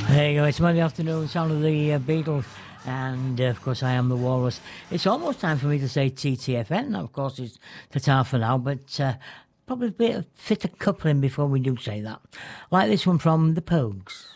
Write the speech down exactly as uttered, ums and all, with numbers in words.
There you go, it's Monday afternoon, sound of the uh, Beatles, and uh, of course I am the Walrus. It's almost time for me to say T T F N, of course it's Tatar for now, but uh, probably a bit of fit a couple in before we do say that. Like this one from The Pogues.